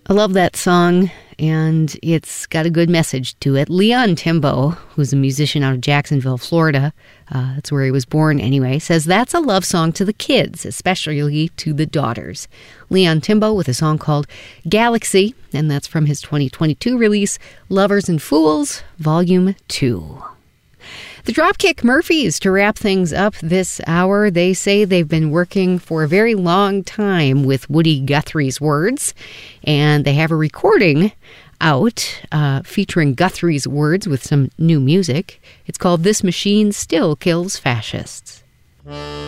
I love that song, and it's got a good message to it. Leon Timbo, who's a musician out of Jacksonville, Florida, that's where he was born anyway, says that's a love song to the kids, especially to the daughters. Leon Timbo with a song called Galaxy, and that's from his 2022 release, Lovers and Fools, Volume 2. The Dropkick Murphys, to wrap things up this hour, they say they've been working for a very long time with Woody Guthrie's words, and they have a recording out featuring Guthrie's words with some new music. It's called This Machine Still Kills Fascists.